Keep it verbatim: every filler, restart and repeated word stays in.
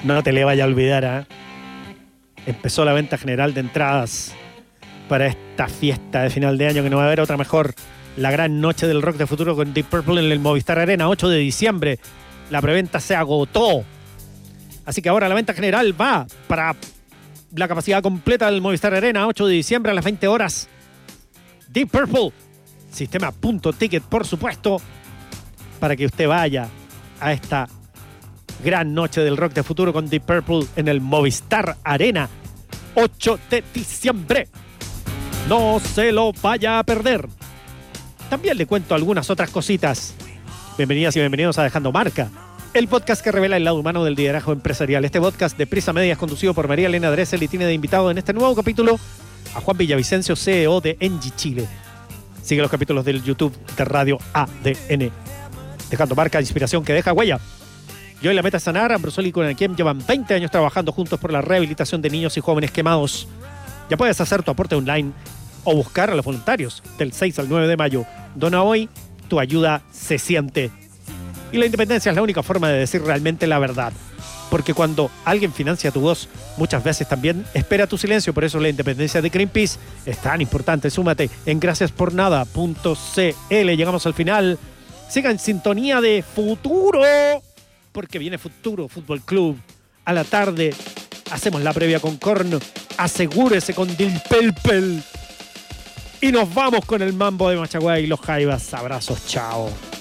No te le vaya a olvidar, ¿eh? Empezó la venta general de entradas para esta fiesta de final de año, que no va a haber otra mejor. La gran noche del rock de futuro con Deep Purple en el Movistar Arena, ocho de diciembre. La preventa se agotó. Así que ahora la venta general va para la capacidad completa del Movistar Arena, ocho de diciembre a las veinte horas. Deep Purple, sistema punto ticket, por supuesto, para que usted vaya a esta gran noche del rock de futuro con Deep Purple en el Movistar Arena, ocho de diciembre. No se lo vaya a perder. También le cuento algunas otras cositas. Bienvenidas y bienvenidos a Dejando Marca, el podcast que revela el lado humano del liderazgo empresarial. Este podcast de Prisa Media es conducido por María Elena Dressel y tiene de invitado en este nuevo capítulo a Juan Villavicencio, C E O de Engie Chile. Sigue los capítulos del YouTube de Radio A D N. Dejando Marca, inspiración que deja huella. Y hoy la meta es sanar. Ambrosoli y Conaquiem llevan veinte años trabajando juntos por la rehabilitación de niños y jóvenes quemados. Ya puedes hacer tu aporte online o buscar a los voluntarios del seis al nueve de mayo. Dona hoy, tu ayuda se siente. Y la independencia es la única forma de decir realmente la verdad. Porque cuando alguien financia tu voz, muchas veces también espera tu silencio. Por eso la independencia de Greenpeace es tan importante. Súmate en gracias por nada punto c l. Llegamos al final. Siga en sintonía de Futuro, porque viene Futuro Fútbol Club. A la tarde hacemos la previa con Korn. Asegúrese con Dimpelpel. Y nos vamos con el mambo de Machaguay y los Jaivas. Abrazos, chao.